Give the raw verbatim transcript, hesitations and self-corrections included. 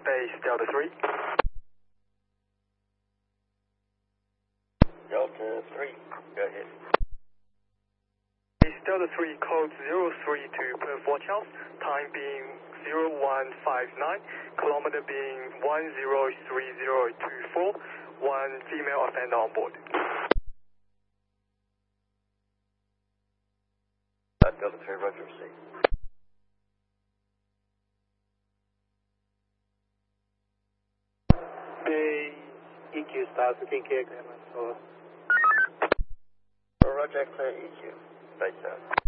base Delta three. Delta three, go ahead. Base Delta three, code zero three two Perth Watch House, time being zero one five nine, kilometer being one zero three zero two four, one female offender on board. Uh, Delta three, roger, receive. Bay E Q stars, fifteen K, Grandma. Roger, clear E Q. Base out.